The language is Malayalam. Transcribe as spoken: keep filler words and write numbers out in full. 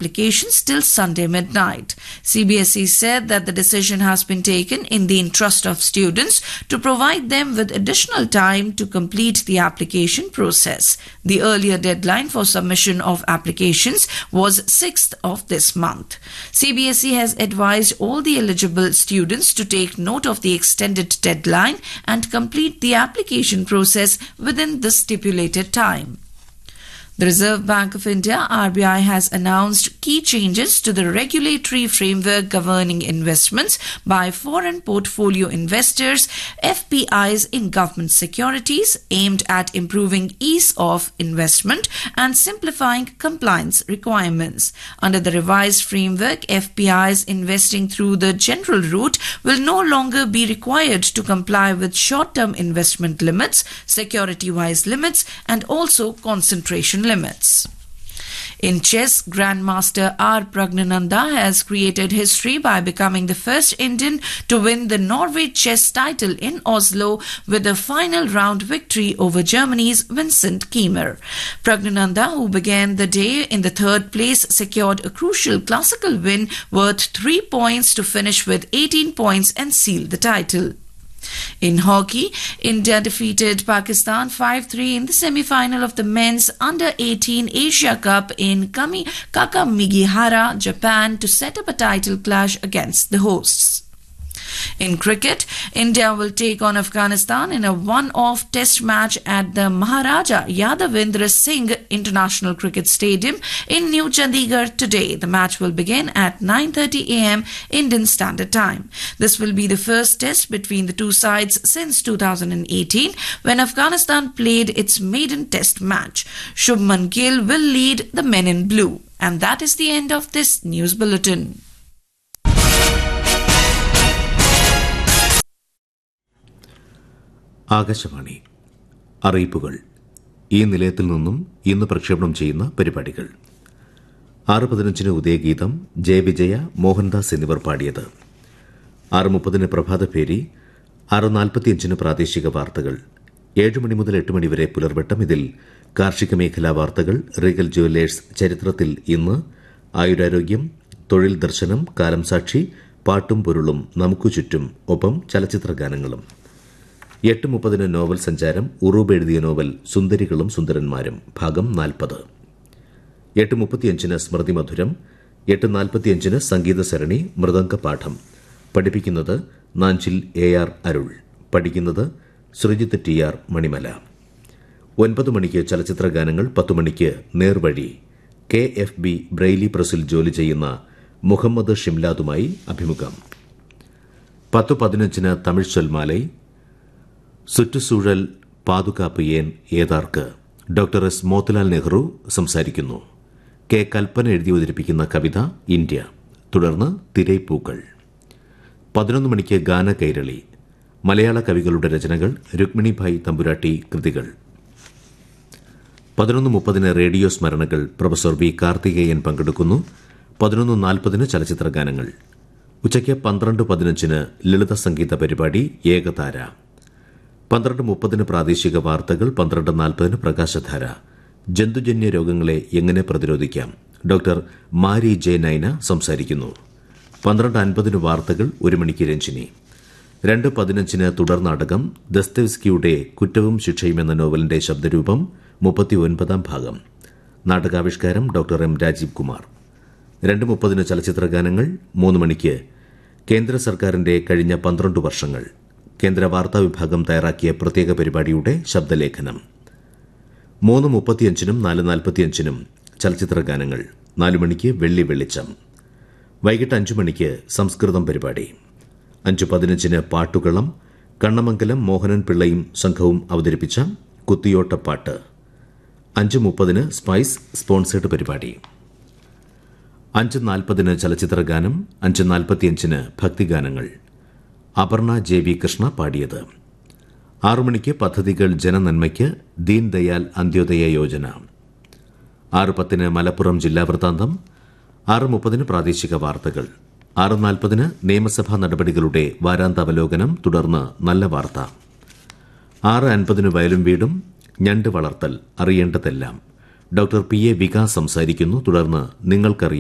applications till Sunday midnight. C B S E said that the decision has been taken in the interest of students to provide them with additional time to complete the application process. The earlier deadline for submission of applications was sixth of this month. C B S E has advised all the eligible students to take note of the extended deadline and complete the application process within the stipulated time. The Reserve Bank of India, R B I, has announced key changes to the regulatory framework governing investments by foreign portfolio investors, F P Is, in government securities, aimed at improving ease of investment and simplifying compliance requirements. Under the revised framework, F P Is investing through the general route will no longer be required to comply with short-term investment limits, security-wise limits, and also concentration limits. limits. In chess, Grandmaster R. Pragnananda has created history by becoming the first Indian to win the Norway chess title in Oslo with a final round victory over Germany's Vincent Kiemer. Pragnananda, who began the day in the third place, secured a crucial classical win worth three points to finish with eighteen points and seal the title. In hockey, India defeated Pakistan five three in the semi-final of the men's under eighteen Asia Cup in Kami- Kakamigahara, Japan, to set up a title clash against the hosts. In cricket, India will take on Afghanistan in a one-off test match at the Maharaja Yadavendra Singh International Cricket Stadium in New Chandigarh today. The match will begin at nine thirty a m Indian Standard Time. This will be the first test between the two sides since two thousand eighteen, when Afghanistan played its maiden test match. Shubman Gill will lead the men in blue. And that is the end of this news bulletin. Akashvani അറിയിപ്പുകൾ. ഈ നിലയത്തിൽ നിന്നും ഇന്ന് പ്രക്ഷേപണം ചെയ്യുന്ന പരിപാടികൾ: ആറ് പതിനഞ്ചിന് ഉദയഗീതം, ജയവിജയ, മോഹൻദാസ് എന്നിവർ പാടിയത്. ആറ് മുപ്പതിന് പ്രഭാതഭേരി, ആറ് നാൽപ്പത്തിയഞ്ചിന് പ്രാദേശിക വാർത്തകൾ, ഏഴ് മണി മുതൽ എട്ട് മണിവരെ പുലർവട്ടം. ഇതിൽ കാർഷിക മേഖലാ വാർത്തകൾ, റീഗൽ ജുവല്ലേഴ്സ് ചരിത്രത്തിൽ ഇന്ന്, ആയുരാരോഗ്യം, തൊഴിൽ ദർശനം, കാലം സാക്ഷി, പാട്ടും പൊരുളും, നമുക്കു ചുറ്റും, ഒപ്പം ചലച്ചിത്ര ഗാനങ്ങളും. എട്ട് മുപ്പതിന് നോവൽ സഞ്ചാരം, ഉറൂബ് എഴുതിയ നോവൽ സുന്ദരികളും സുന്ദരന്മാരും, ഭാഗം നാൽപ്പത്. എട്ട് മുപ്പത്തിയഞ്ചിന് സ്മൃതി മധുരം, എട്ട് നാൽപ്പത്തിയഞ്ചിന് സംഗീത സരണി, മൃദംഗ പാഠം. പഠിപ്പിക്കുന്നത് നാഞ്ചിൽ എ ആർ അരുൾ. പഠിക്കുന്നത് ശ്രീജിത്ത് ടി ആർ മണിമല. ഒൻപത് മണിക്ക് ചലച്ചിത്ര ഗാനങ്ങൾ. പത്ത് മണിക്ക് നേർവഴി. കെ എഫ് ബി ബ്രെയിലി പ്രസിൽ ജോലി ചെയ്യുന്ന മുഹമ്മദ് ഷിംലാദുമായി അഭിമുഖം. പത്ത് പതിനഞ്ചിന് തമിഴ് ചൊൽമാലൈ, സുറ്റുസൂഴൽ പാതുകാപ്പ് ഏൻ ഏതാർക്ക്, ഡോക്ടർ എസ് മോത്തിലാൽ നെഹ്റു സംസാരിക്കുന്നു. കെ കൽപ്പന എഴുതി അവതരിപ്പിക്കുന്ന കവിത ഇന്ത്യ. തുടർന്ന് തിരൈപ്പൂക്കൾ. പതിനൊന്ന് മണിക്ക് ഗാന കൈരളി, മലയാള കവികളുടെ രചനകൾ, രുക്മിണിഭായ് തമ്പുരാട്ടി കൃതികൾ. പതിനൊന്ന് മുപ്പതിന് റേഡിയോ സ്മരണകൾ, പ്രൊഫസർ വി കാർത്തികേയൻ പങ്കെടുക്കുന്നു. പതിനൊന്ന് നാൽപ്പതിന് ചലച്ചിത്ര ഗാനങ്ങൾ. ഉച്ചയ്ക്ക് പന്ത്രണ്ട് പതിനഞ്ചിന് ലളിത സംഗീത പരിപാടി ഏകതാര. പന്ത്രണ്ട് മുപ്പതിന് പ്രാദേശിക വാർത്തകൾ. പന്ത്രണ്ട് നാൽപ്പതിന് പ്രകാശധാര. ജന്തുജന്യ രോഗങ്ങളെ എങ്ങനെ പ്രതിരോധിക്കാം, ഡോക്ടർ മാരി ജെ നൈന സംസാരിക്കുന്നു. പന്ത്രണ്ട് അൻപതിന് വാർത്തകൾ. ഒരു മണിക്ക് രഞ്ജിനി. രണ്ട് പതിനഞ്ചിന് തുടർ നാടകം ദസ്തേവ്സ്കിയുടെ കുറ്റവും ശിക്ഷയും എന്ന നോവലിന്റെ ശബ്ദരൂപം, മുപ്പത്തിയൊൻപതാം ഭാഗം. നാടകാവിഷ്കാരം ഡോക്ടർ എം രാജീവ് കുമാർ. രണ്ട് മുപ്പതിന് ചലച്ചിത്ര ഗാനങ്ങൾ. മൂന്ന് മണിക്ക് കേന്ദ്ര സർക്കാരിന്റെ കഴിഞ്ഞ പന്ത്രണ്ട് വർഷങ്ങൾ, കേന്ദ്ര വാർത്താ വിഭാഗം തയ്യാറാക്കിയ പ്രത്യേക പരിപാടിയുടെ ശബ്ദലേഖനം. മൂന്ന് മുപ്പത്തിയഞ്ചിനും നാല് നാൽപ്പത്തിയഞ്ചിനും ചലച്ചിത്ര ഗാനങ്ങൾ. നാലു മണിക്ക് വെള്ളി വെളിച്ചം. വൈകിട്ട് അഞ്ചു മണിക്ക് സംസ്കൃതം പരിപാടി. അഞ്ച് പതിനഞ്ചിന് പാട്ടുകളം, കണ്ണമംഗലം മോഹനൻ പിള്ളയും സംഘവും അവതരിപ്പിച്ച കുത്തിയോട്ടപ്പാട്ട്. അഞ്ച് മുപ്പതിന് സ്പൈസ് സ്പോൺസേഡ് പരിപാടി. അഞ്ച് നാൽപ്പതിന് ചലച്ചിത്ര ഗാനം. അഞ്ച് നാൽപ്പത്തിയഞ്ചിന് ഭക്തിഗാനങ്ങൾ. അപർണ ജെ വി കൃഷ്ണ പാടിയത്. ആറു മണിക്ക് പദ്ധതികൾ ജനനന്മയ്ക്ക്, ദീൻ ദയാൽ അന്ത്യോദയ യോജന. ആറ് പത്തിന് മലപ്പുറം ജില്ലാ വൃത്താന്തം. ആറ് മുപ്പതിന് പ്രാദേശിക വാർത്തകൾ. ആറ് നാൽപ്പതിന് നിയമസഭാ നടപടികളുടെ വാരാന്താവലോകനം, തുടർന്ന് നല്ല വാർത്ത. ആറ് അൻപതിന് വയലും വീടും, ഞണ്ട് വളർത്തൽ അറിയേണ്ടതെല്ലാം, ഡോക്ടർ പി എ വികാസ് സംസാരിക്കുന്നു. തുടർന്ന് നിങ്ങൾക്കറിയാം